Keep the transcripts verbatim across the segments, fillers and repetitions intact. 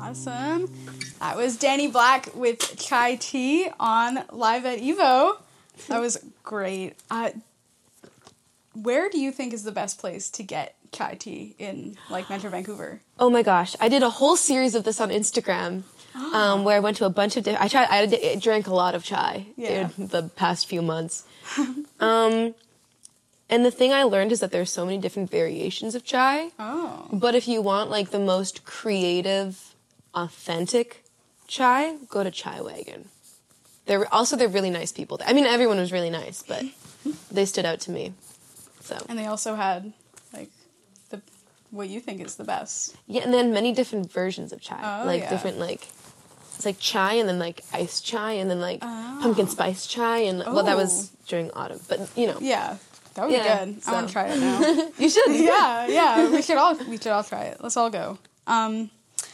Awesome. That was Danny Black with Chai Tea on Live at Evo. That was great. Uh, where do you think is the best place to get chai tea in, like, Metro Vancouver? Oh my gosh. I did a whole series of this on Instagram um, where I went to a bunch of different... I tried. I, did, I drank a lot of chai Yeah. in the past few months. um, and the thing I learned is that there's so many different variations of chai. Oh. But if you want, like, the most creative, authentic chai, go to Chai Wagon. They're also, they're really nice people. I mean, everyone was really nice, but they stood out to me. So. And they also had, like, the what you think is the best. Yeah, and then many different versions of chai. Oh, like, yeah. different, like, it's like chai, and then, like, iced chai, and then, like, Oh. pumpkin spice chai, and, well, that Oh. was during autumn, but, you know. Yeah. That would Yeah, be good. so. I want to try it now. You should. yeah, yeah. We should all we should all try it. Let's all go. Um,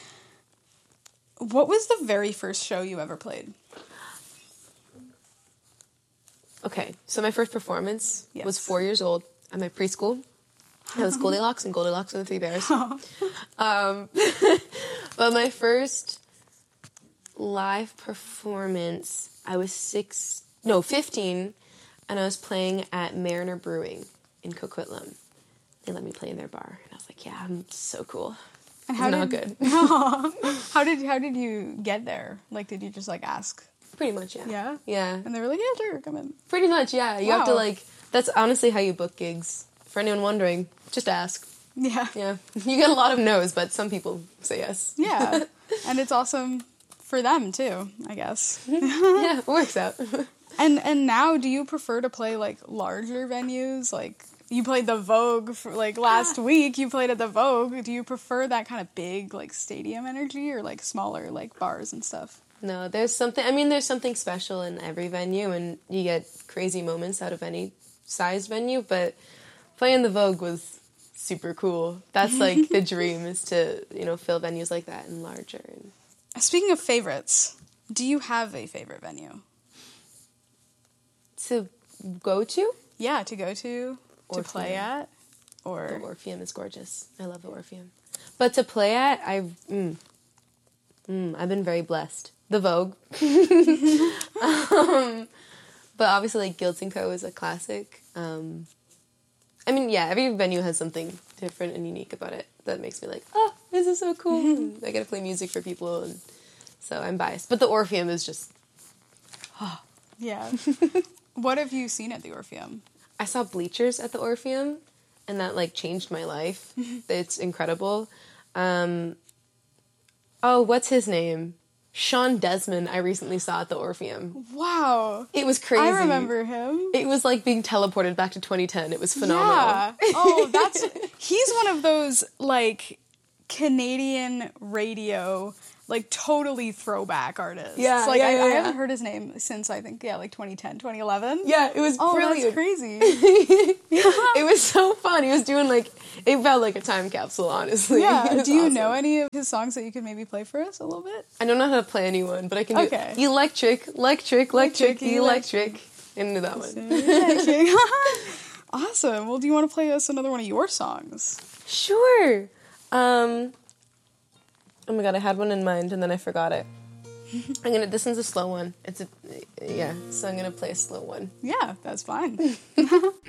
what was the very first show you ever played? Okay, so my first performance Yes. was four years old at my preschool. It was Goldilocks and Goldilocks and the Three Bears. um, but my first live performance, I was six, no, fifteen, and I was playing at Mariner Brewing in Coquitlam. They let me play in their bar, and I was like, yeah, I'm so cool. And how Not did, good. how did how did you get there? Like, did you just like ask? Pretty much, yeah. Yeah. Yeah. And they were like, yeah, sure, come in. Pretty much, yeah. You have to, Wow. like, that's honestly how you book gigs. For anyone wondering, just ask. Yeah. Yeah. You get a lot of no's, but some people say yes. Yeah. And it's awesome for them too, I guess. Yeah, it works out. And and now, do you prefer to play like larger venues? Like you played the Vogue for like last week. You played at the Vogue. Do you prefer that kind of big like stadium energy or like smaller like bars and stuff? No, there's something, I mean, there's something special in every venue, and you get crazy moments out of any sized venue, but playing the Vogue was super cool. That's, like, the dream, is to, you know, fill venues like that and larger. And Speaking of favorites, do you have a favorite venue? to go to? Yeah, to go to, to Orpheum. play at, The or... Orpheum is gorgeous. I love the Orpheum. But to play at, I, mm, mm, I've been very blessed. The Vogue. um, but obviously, like, Guilds and Co. is a classic. Um, I mean, yeah, every venue has something different and unique about it that makes me like, oh, this is so cool. And I get to play music for people, and so I'm biased. But the Orpheum is just, oh. Yeah. What have you seen at the Orpheum? I saw Bleachers at the Orpheum, and that, like, changed my life. It's incredible. Um, oh, what's his name? Sean Desmond, I recently saw at the Orpheum. Wow. It was crazy. I remember him. It was like being teleported back to twenty ten. It was phenomenal. Yeah. Oh, that's... He's one of those, like, Canadian radio, like, totally throwback artists. Yeah, Like, yeah, I, yeah, I yeah. haven't heard his name since, I think, yeah, like, twenty ten, twenty eleven. Yeah, it was Oh, brilliant. that's crazy. It was so fun. He was doing, like, it felt like a time capsule, honestly. It Yeah. was Do you awesome. know any of his songs that you could maybe play for us a little bit? I don't know how to play anyone, but I can do Okay. electric, electric, electric, Electric, electric. Into that one. Awesome. Well, do you want to play us another one of your songs? Sure. Um, oh my god, I had one in mind and then I forgot it. I'm gonna, this one's a slow one. It's a, yeah, so I'm gonna play a slow one. Yeah, that's fine.